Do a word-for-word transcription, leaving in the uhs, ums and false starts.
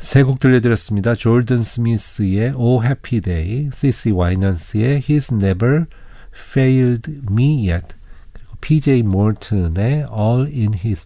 세 곡 들려드렸습니다. 조던 스미스의 Oh Happy Day, 씨씨 와이넌스의 He's Never Failed Me Yet, 그리고 피제이 몰튼의 All in His